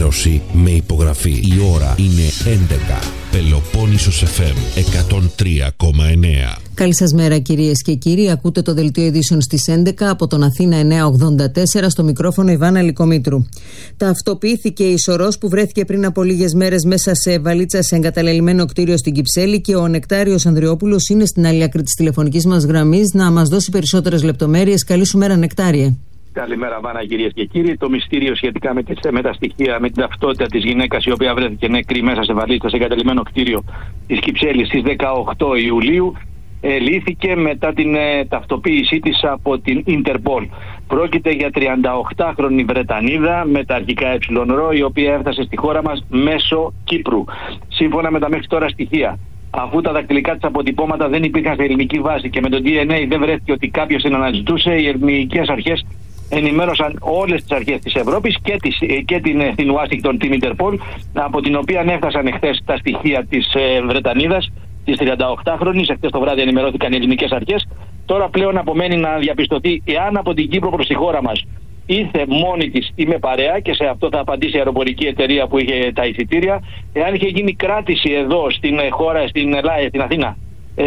ενημέρωση με υπογραφή. Η ώρα είναι 11. Πελοπόννησος FM 103,9. Καλή σας μέρα κυρίες και κύριοι. Ακούτε το δελτίο ειδήσεων στις 11 από τον Αθήνα 984, στο μικρόφωνο Ιβάνα Λικομήτρου. Ταυτοποιήθηκε η σωρός που βρέθηκε πριν από λίγες μέρες μέσα σε βαλίτσα σε εγκαταλελειμμένο κτίριο στην Κυψέλη και ο Νεκτάριος Ανδριόπουλος είναι στην άλλη άκρη της τηλεφωνικής μας γραμμής να μας δώσει περισσότερες λεπτομέρειες. Καλή σου μέρα, Νεκτάριε. Καλημέρα, Βάνα, κυρίες και κύριοι. Το μυστήριο σχετικά με τα στοιχεία, με την ταυτότητα της γυναίκας η οποία βρέθηκε νεκρή μέσα σε βαλίτσα σε εγκαταλειμμένο κτίριο της Κυψέλης στις 18 Ιουλίου, λύθηκε μετά την ταυτοποίησή της από την Ιντερπολ. Πρόκειται για 38χρονη Βρετανίδα με τα αρχικά ΕΡΟ, η οποία έφτασε στη χώρα μας μέσω Κύπρου. Σύμφωνα με τα μέχρι τώρα στοιχεία, αφού τα δακτυλικά της αποτυπώματα δεν υπήρχαν σε ελληνική βάση και με το DNA δεν βρέθηκε ότι κάποιος την αναζητούσε, οι ελληνικές αρχές ενημέρωσαν όλες τις αρχές της Ευρώπης και την Ουάσιγκτον, την Ιντερπολ, από την οποία έφτασαν εχθές τα στοιχεία της Βρετανίδας, της 38χρονης. Εχθές το βράδυ ενημερώθηκαν οι ελληνικές αρχές. Τώρα πλέον απομένει να διαπιστωθεί εάν από την Κύπρο προς τη χώρα μας ήρθε μόνη της ή με παρέα, και σε αυτό θα απαντήσει η αεροπορική εταιρεία που είχε τα εισιτήρια. Εάν είχε γίνει κράτηση εδώ στην χώρα, στην Αθήνα,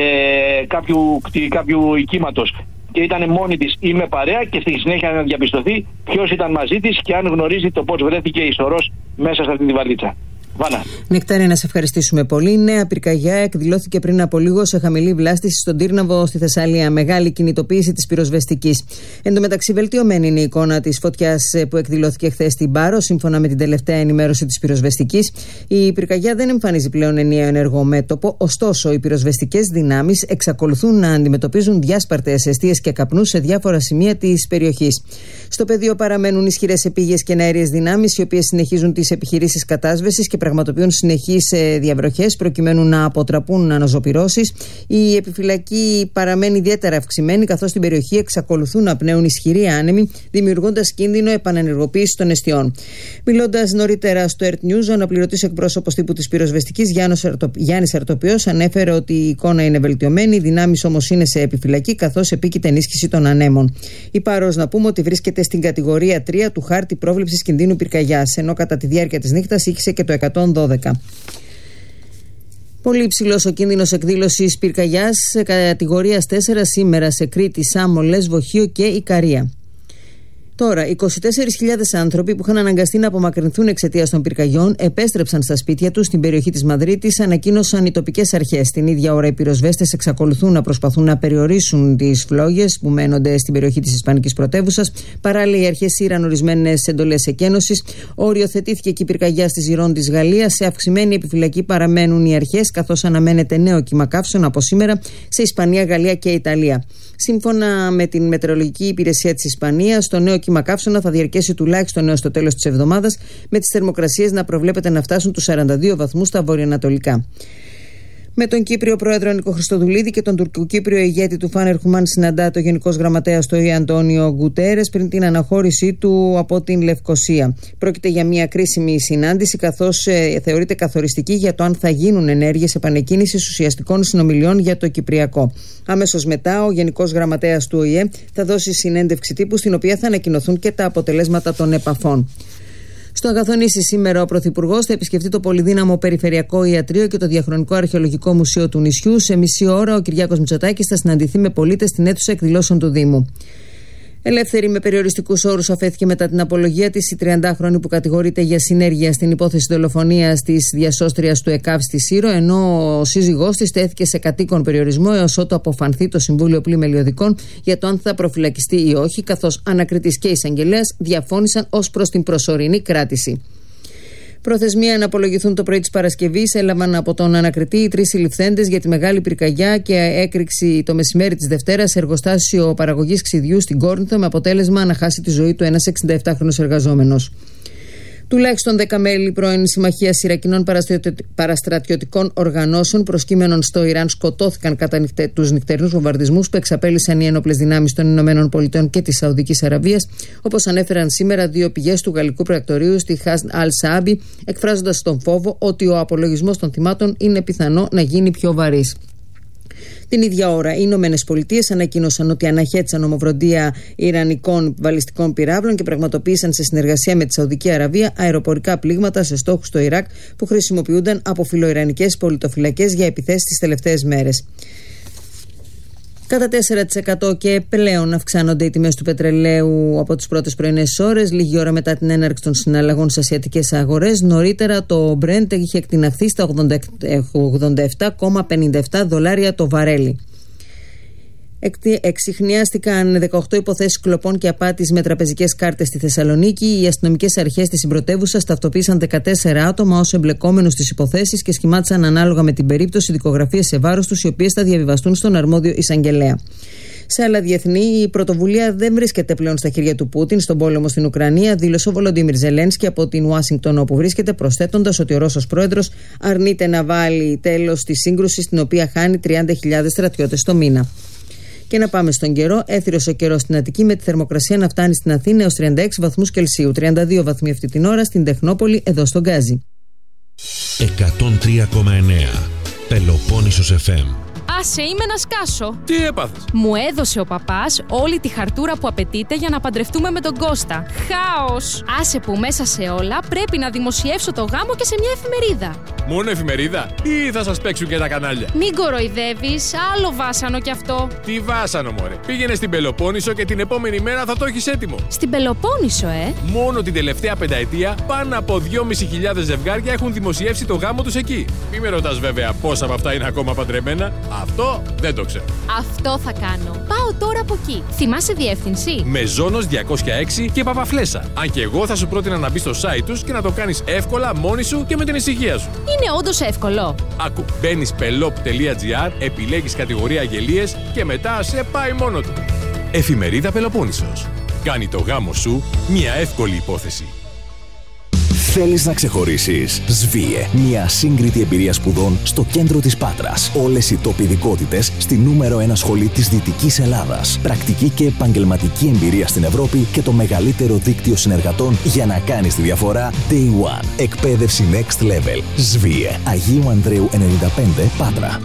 κάποιου οικήματος και ήταν μόνη της ή με παρέα, και στη συνέχεια να διαπιστωθεί ποιος ήταν μαζί της και αν γνωρίζει το πώς βρέθηκε η σωρός μέσα σε αυτή τη βαλίτσα. Βάνα. Νεκτάρια, να σε ευχαριστήσουμε πολύ. Νέα πυρκαγιά εκδηλώθηκε πριν από λίγο σε χαμηλή βλάστηση στον Τύρναβο στη Θεσσαλία. Μεγάλη κινητοποίηση της πυροσβεστικής. Εν τω μεταξύ, βελτιωμένη είναι η εικόνα της φωτιάς που εκδηλώθηκε χθες στην Πάρο, σύμφωνα με την τελευταία ενημέρωση της πυροσβεστικής. Η πυρκαγιά δεν εμφανίζει πλέον ενιαίο ενεργό μέτωπο, ωστόσο, οι πυροσβεστικές δυνάμεις εξακολουθούν να αντιμετωπίζουν διάσπαρτες αιστείες και καπνούς σε διάφορα σημεία της περιοχής. Στο πεδίο παραμένουν ισχυρές επίγειες και αέριες δυνάμεις, οι οποίες συνεχίζουν τις επιχειρήσεις κατάσβεσης και πραγματοποιούν συνεχείς διαβροχές προκειμένου να αποτραπούν αναζωπυρώσεις. Η επιφυλακή παραμένει ιδιαίτερα αυξημένη, καθώς στην περιοχή εξακολουθούν να πνέουν ισχυροί άνεμοι, δημιουργώντας κίνδυνο επανενεργοποίησης των εστιών. Μιλώντας νωρίτερα στο Earth News, ο αναπληρωτής εκπρόσωπος τύπου της πυροσβεστικής Γιάννης Αρτοπιός ανέφερε ότι η εικόνα είναι βελτιωμένη, οι δυνάμεις όμως είναι σε επιφυλακή, καθώς επίκειται ενίσχυση των ανέμων. Η Πάρος, να πούμε ότι βρίσκεται στην κατηγορία 3 του χάρτη πρόβλεψης κινδύνου πυρκαγιάς, ενώ κατά τη διάρκεια της νύχτας ήχησε και το 112. Πολύ υψηλός ο κίνδυνος εκδήλωσης πυρκαγιάς σε κατηγορίας 4 σήμερα σε Κρήτη, Σάμο, Λέσβο, Χίο και Ικαρία. Τώρα, 24.000 άνθρωποι που είχαν αναγκαστεί να απομακρυνθούν εξαιτίας των πυρκαγιών επέστρεψαν στα σπίτια τους στην περιοχή της Μαδρίτης, ανακοίνωσαν οι τοπικές αρχές. Την ίδια ώρα, οι πυροσβέστες εξακολουθούν να προσπαθούν να περιορίσουν τις φλόγες που μένονται στην περιοχή της Ισπανικής πρωτεύουσας. Παράλληλα, οι αρχές σύραν ορισμένες εντολές εκένωσης. Οριοθετήθηκε και η πυρκαγιά στη Ζιρών της Γαλλίας. Σε αυξημένη επιφυλακή παραμένουν οι αρχές, καθώς αναμένεται νέο κύμα καύσεων από σήμερα σε Ισπανία, Γαλλία και Ιταλία. Σύμφωνα με την Μετεωρολογική Υπηρεσία της Ισπανίας, το νέο κύμα καύσωνα θα διαρκέσει τουλάχιστον έως το τέλος της εβδομάδας, με τις θερμοκρασίες να προβλέπεται να φτάσουν τους 42 βαθμούς στα βορειοανατολικά. Με τον Κύπριο Πρόεδρο Νίκο Χριστοδουλίδη και τον Τουρκοκύπριο ηγέτη του Φάνερ Χουμάν συναντάται ο Γενικός Γραμματέας του ΟΗΕ Αντώνιο Γκουτέρες πριν την αναχώρησή του από την Λευκοσία. Πρόκειται για μια κρίσιμη συνάντηση, καθώς θεωρείται καθοριστική για το αν θα γίνουν ενέργειες επανεκκίνησης ουσιαστικών συνομιλιών για το Κυπριακό. Αμέσως μετά, ο Γενικός Γραμματέας του ΟΗΕ θα δώσει συνέντευξη τύπου, στην οποία θα ανακοινωθούν και τα αποτελέσματα των επαφών. Στο Αγαθονήσι σήμερα ο Πρωθυπουργός θα επισκεφτεί το πολυδύναμο Περιφερειακό Ιατρείο και το Διαχρονικό Αρχαιολογικό Μουσείο του νησιού. Σε μισή ώρα ο Κυριάκος Μητσοτάκης θα συναντηθεί με πολίτες στην αίθουσα εκδηλώσεων του Δήμου. Ελεύθερη με περιοριστικούς όρους αφέθηκε μετά την απολογία της η 30χρονη που κατηγορείται για συνέργεια στην υπόθεση δολοφονίας της διασώστριας του ΕΚΑΒ στη Σύρο, ενώ ο σύζυγός της τέθηκε σε κατοίκον περιορισμό έως ότου αποφανθεί το Συμβούλιο Πλημελιωδικών για το αν θα προφυλακιστεί ή όχι, καθώς ανακριτής και εισαγγελέας διαφώνησαν ως προς την προσωρινή κράτηση. Προθεσμία να απολογηθούν το πρωί της Παρασκευής έλαβαν από τον ανακριτή οι 3 συλληφθέντες για τη μεγάλη πυρκαγιά και έκρηξη το μεσημέρι της Δευτέρας σε εργοστάσιο παραγωγής ξυδιού στην Κόρινθο, με αποτέλεσμα να χάσει τη ζωή του ένας 67χρονος εργαζόμενος. Τουλάχιστον 10 μέλη πρώην Συμμαχίας Ιρακινών Παραστρατιωτικών Οργανώσεων προσκύμενων στο Ιράν σκοτώθηκαν κατά τους νυχτερινούς βομβαρδισμούς που εξαπέλυσαν οι ένοπλες δυνάμεις των Ηνωμένων Πολιτειών και της Σαουδικής Αραβίας, όπως ανέφεραν σήμερα 2 πηγές του γαλλικού πρακτορείου στη Χασν Αλ-Σάμπι, εκφράζοντας τον φόβο ότι ο απολογισμός των θυμάτων είναι πιθανό να γίνει πιο βαρύς. Την ίδια ώρα, οι Ηνωμένες Πολιτείες ανακοίνωσαν ότι αναχέτησαν ομοβροντία ιρανικών βαλιστικών πυράβλων και πραγματοποίησαν σε συνεργασία με τη Σαουδική Αραβία αεροπορικά πλήγματα σε στόχους στο Ιράκ που χρησιμοποιούνταν από φιλοϊρανικές πολιτοφυλακές για επιθέσεις τις τελευταίες μέρες. Κατά 4% και πλέον αυξάνονται οι τιμές του πετρελαίου από τις πρώτες πρωινές ώρες, λίγη ώρα μετά την έναρξη των συναλλαγών στις ασιατικές αγορές. Νωρίτερα το Brent είχε εκτιναχθεί στα $87,57 το βαρέλι. Εξιχνιάστηκαν 18 υποθέσεις κλοπών και απάτης με τραπεζικές κάρτες στη Θεσσαλονίκη. Οι αστυνομικές αρχές της πρωτεύουσας ταυτοποίησαν 14 άτομα ως εμπλεκόμενους στις υποθέσεις και σχημάτισαν ανάλογα με την περίπτωση δικογραφίες σε βάρος τους, οι οποίες θα διαβιβαστούν στον αρμόδιο εισαγγελέα. Σε άλλα διεθνή, η πρωτοβουλία δεν βρίσκεται πλέον στα χέρια του Πούτιν στον πόλεμο στην Ουκρανία, δήλωσε ο Βολοντίμιρ Ζελένσκι από την Ουάσιγκτον όπου βρίσκεται, προσθέτοντας ότι ο Ρώσος πρόεδρος αρνείται να βάλει τέλος στη σύγκρουση στην οποία χάνει 30.000 στρατιώτες το μήνα. Και να πάμε στον καιρό. Έθυρος ο καιρός στην Αττική με τη θερμοκρασία να φτάνει στην Αθήνα έως 36 βαθμούς Κελσίου. 32 βαθμοί αυτή την ώρα στην Τεχνόπολη, εδώ στον Γκάζι. 103,9 Πελοπόννησος FM. Άσε, είμαι να σκάσω. Τι έπαθες? Μου έδωσε ο παπάς όλη τη χαρτούρα που απαιτείται για να παντρευτούμε με τον Κώστα. Χάος! Άσε που μέσα σε όλα πρέπει να δημοσιεύσω το γάμο και σε μια εφημερίδα. Μόνο εφημερίδα ή θα σας παίξουν και τα κανάλια? Μην κοροϊδεύεις, άλλο βάσανο κι αυτό. Τι βάσανο, μωρέ. Πήγαινε στην Πελοπόννησο και την επόμενη μέρα θα το έχεις έτοιμο. Στην Πελοπόννησο, Μόνο την τελευταία πενταετία πάνω από 2.500 ζευγάρια έχουν δημοσιεύσει το γάμο τους εκεί. Μη με ρωτάς βέβαια πόσα από αυτά είναι ακόμα παντρεμένα. Αυτό δεν το ξέρω. Αυτό θα κάνω. Πάω τώρα από εκεί. Θυμάσαι διεύθυνση? Μεζόνος 206 και Παπαφλέσσα. Αν και εγώ θα σου πρότεινα να μπεις στο site τους και να το κάνεις εύκολα μόνη σου και με την ησυχία σου. Είναι όντως εύκολο. Άκου, μπαίνεις pelop.gr, επιλέγεις κατηγορία αγγελίες και μετά σε πάει μόνο του. Εφημερίδα Πελοπόννησος. Κάνει το γάμο σου μια εύκολη υπόθεση. Θέλεις να ξεχωρίσεις? ΣΒΙΕ. Μια ασύγκριτη εμπειρία σπουδών στο κέντρο της Πάτρας. Όλες οι top ειδικότητες στη νούμερο 1 σχολή της Δυτικής Ελλάδας. Πρακτική και επαγγελματική εμπειρία στην Ευρώπη και το μεγαλύτερο δίκτυο συνεργατών για να κάνεις τη διαφορά Day One. Εκπαίδευση Next Level. ΣΒΙΕ. Αγίου Ανδρέου 95 Πάτρα.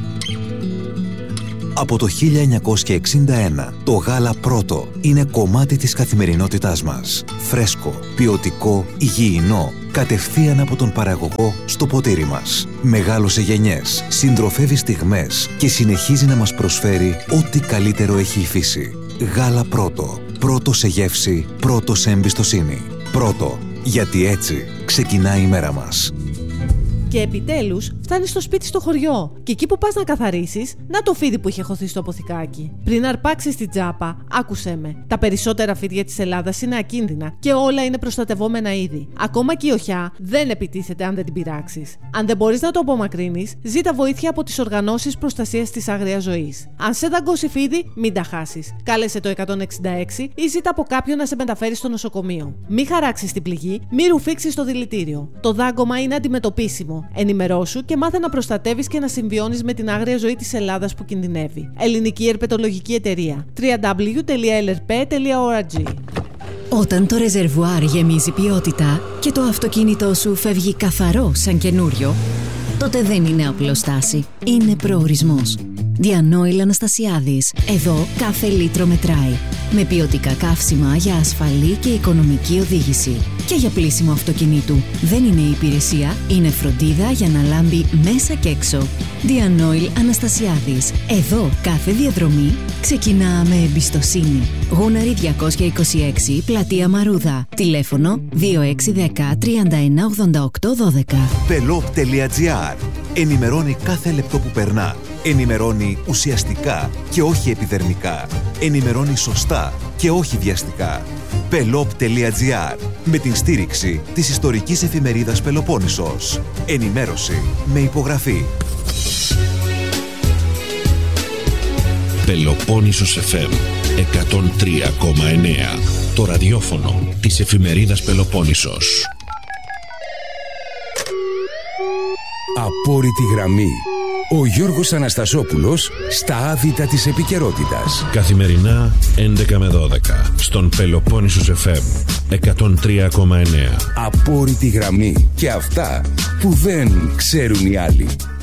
Από το 1961, το γάλα Πρώτο είναι κομμάτι της καθημερινότητάς μας. Φρέσκο, ποιοτικό, υγιεινό, κατευθείαν από τον παραγωγό στο ποτήρι μας. Μεγάλωσε γενιές, συντροφεύει στιγμές και συνεχίζει να μας προσφέρει ό,τι καλύτερο έχει η φύση. Γάλα Πρώτο. Πρώτο σε γεύση, πρώτο σε εμπιστοσύνη. Πρώτο, γιατί έτσι ξεκινάει η μέρα μας. Και επιτέλους φτάνεις στο σπίτι στο χωριό. Και εκεί που πας να καθαρίσεις, να το φίδι που είχε χωθεί στο αποθηκάκι. Πριν αρπάξεις την τσάπα, άκουσέ με. Τα περισσότερα φίδια της Ελλάδας είναι ακίνδυνα και όλα είναι προστατευόμενα είδη. Ακόμα και η οχιά δεν επιτίθεται αν δεν την πειράξεις. Αν δεν μπορείς να το απομακρύνεις, ζήτα βοήθεια από τις οργανώσεις προστασίας της άγριας ζωής. Αν σε δαγκώσει φίδι, μην τα χάσεις. Κάλεσε το 166 ή ζήτα από κάποιον να σε μεταφέρει στο νοσοκομείο. Μη χαράξεις την πληγή, μη ρουφήξεις το δηλητήριο. Το δάγκωμα είναι αντιμετωπίσιμο. Ενημερώσου και μάθε να προστατεύεις και να συμβιώνεις με την άγρια ζωή της Ελλάδας που κινδυνεύει. Ελληνική Ερπετολογική Εταιρεία. www.lrp.org. Όταν το ρεζερβουάρ γεμίζει ποιότητα και το αυτοκίνητό σου φεύγει καθαρό σαν καινούριο, τότε δεν είναι απλώς στάση, είναι προορισμός. Διανόηλ Αναστασιάδης. Εδώ κάθε λίτρο μετράει. Με ποιοτικά καύσιμα για ασφαλή και οικονομική οδήγηση. Και για πλύσιμο αυτοκινήτου. Δεν είναι υπηρεσία, είναι φροντίδα για να λάμπει μέσα και έξω. Διανόηλ Αναστασιάδης. Εδώ κάθε διαδρομή ξεκινά με εμπιστοσύνη. Γούναρη 226, Πλατεία Μαρούδα. Τηλέφωνο 2610 31 88 12. Pelop.gr. Ενημερώνει κάθε λεπτό που περνά. Ενημερώνει ουσιαστικά και όχι επιδερμικά. Ενημερώνει σωστά και όχι βιαστικά. Pelop.gr. Με την στήριξη της ιστορικής εφημερίδας Πελοπόννησος. Ενημέρωση με υπογραφή. Πελοπόννησος FM 103,9. Το ραδιόφωνο της εφημερίδας Πελοπόννησος. Απόρριτη γραμμή. Ο Γιώργος Αναστασόπουλος στα άδυτα της επικαιρότητας. Καθημερινά 11 με 12 στον Πελοπόννησος FM 103,9. Απόρριτη γραμμή. Και αυτά που δεν ξέρουν οι άλλοι.